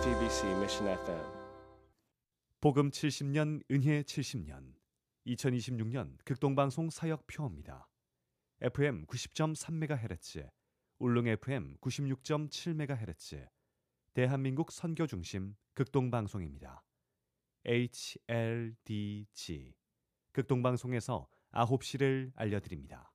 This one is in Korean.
FEBC Mission FM. 복음 70년 은혜 70년 2026년 극동방송 사역표입니다. FM 90.3MHz, 울릉 FM 96.7MHz, 대한민국 선교중심 극동방송입니다. HLDG 극동방송에서 9시를 알려드립니다.